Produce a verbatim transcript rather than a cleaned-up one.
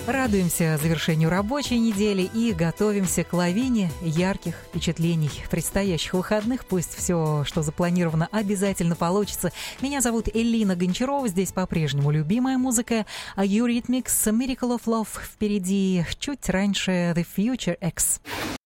Радуемся завершению рабочей недели и готовимся к лавине ярких впечатлений предстоящих выходных. Пусть все, что запланировано, обязательно получится. Меня зовут Элина Гончарова. Здесь по-прежнему любимая музыка. Eurythmics, Miracle of Love впереди. Чуть раньше The Future X.